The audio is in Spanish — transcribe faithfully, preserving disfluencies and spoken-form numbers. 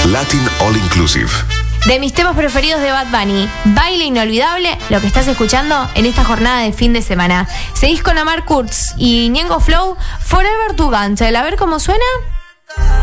Latin All Inclusive. De mis temas preferidos de Bad Bunny, Baile Inolvidable, lo que estás escuchando en esta jornada de fin de semana. Seguís con Omar Kurz y Ñengo Flow, Forever Together. A ver cómo suena.